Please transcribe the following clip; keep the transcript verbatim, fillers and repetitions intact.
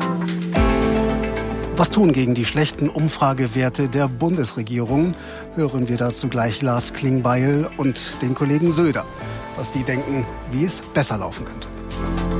Was tun gegen die schlechten Umfragewerte der Bundesregierung? Hören wir dazu gleich Lars Klingbeil und den Kollegen Söder, was die denken, wie es besser laufen könnte.